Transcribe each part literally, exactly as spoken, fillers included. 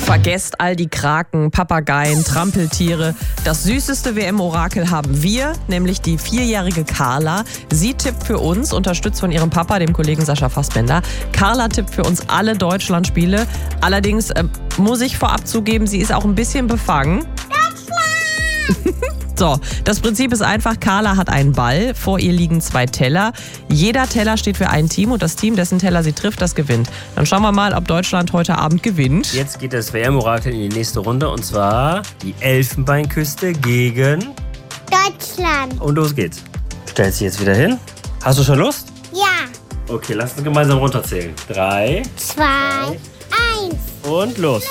Vergesst all die Kraken, Papageien, Trampeltiere. Das süßeste W M-Orakel haben wir, nämlich die vierjährige Carla. Sie tippt für uns, unterstützt von ihrem Papa, dem Kollegen Sascha Fassbender. Carla tippt für uns alle Deutschlandspiele. Allerdings äh, muss ich vorab zugeben, sie ist auch ein bisschen befangen. Deutschland! So, das Prinzip ist einfach, Carla hat einen Ball, vor ihr liegen zwei Teller. Jeder Teller steht für ein Team und das Team, dessen Teller sie trifft, das gewinnt. Dann schauen wir mal, ob Deutschland heute Abend gewinnt. Jetzt geht das W M-Orakel in die nächste Runde und zwar die Elfenbeinküste gegen Deutschland. Und los geht's. Stellst dich jetzt wieder hin? Hast du schon Lust? Ja. Okay, lass uns gemeinsam runterzählen. Drei, Zwei, eins. und los.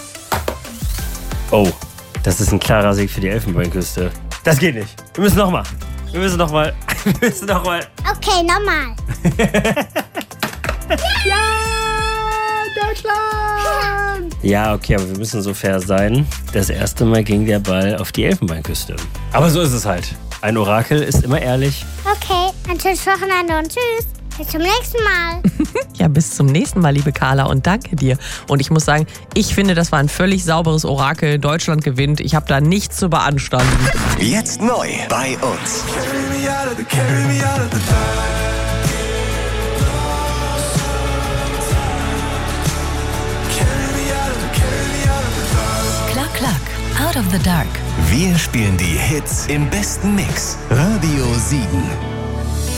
Oh, das ist ein klarer Sieg für die Elfenbeinküste. Das geht nicht. Wir müssen nochmal. Wir müssen nochmal. Wir müssen nochmal. Okay, nochmal. Ja, Deutschland! Ja, okay, aber wir müssen so fair sein. Das erste Mal ging der Ball auf die Elfenbeinküste. Aber so ist es halt. Ein Orakel ist immer ehrlich. Okay, ein schönes Wochenende und tschüss. Bis zum nächsten Mal. Ja, bis zum nächsten Mal, liebe Carla, und danke dir. Und ich muss sagen, ich finde, das war ein völlig sauberes Orakel. Deutschland gewinnt. Ich habe da nichts zu beanstanden. Jetzt neu bei uns. Klack, klack, out of the dark. Wir spielen die Hits im besten Mix. Radio Siegen.